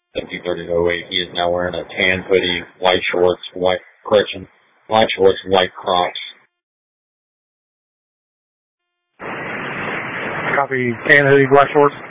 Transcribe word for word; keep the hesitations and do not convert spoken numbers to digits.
seventeen thirty oh eight. He is now wearing a tan hoodie, white shorts, white, correction, white shorts, white Crocs. Copy, tan hoodie, white shorts.